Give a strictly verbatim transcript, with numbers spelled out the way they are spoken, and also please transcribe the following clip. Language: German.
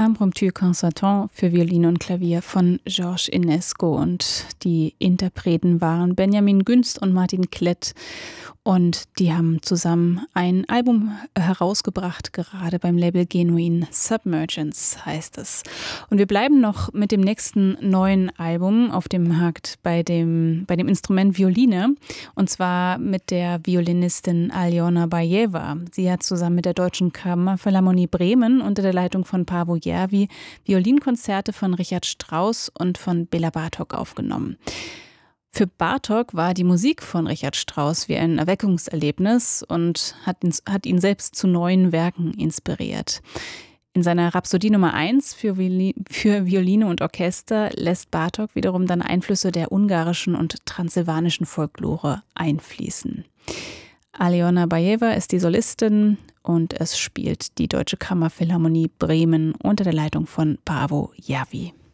Impromptu Concertant für Violine und Klavier von Georges Enesco, und die Interpreten waren Benjamin Günst und Martin Klett, und die haben zusammen ein Album herausgebracht, gerade beim Label Genuine. Submergence heißt es. Und wir bleiben noch mit dem nächsten neuen Album auf dem Markt bei dem, bei dem Instrument Violine, und zwar mit der Violinistin Aljona Bajeva. Sie hat zusammen mit der Deutschen Kammerphilharmonie Bremen unter der Leitung von Paavo Järvi Violinkonzerte von Richard Strauss und von Bela Bartók aufgenommen. Für Bartók war die Musik von Richard Strauss wie ein Erweckungserlebnis und hat ihn, hat ihn selbst zu neuen Werken inspiriert. In seiner Rhapsodie Nummer eins für, Violi- für Violine und Orchester lässt Bartók wiederum dann Einflüsse der ungarischen und transsilvanischen Folklore einfließen. Aljona Bajeva ist die Solistin und es spielt die Deutsche Kammerphilharmonie Bremen unter der Leitung von Paavo Järvi.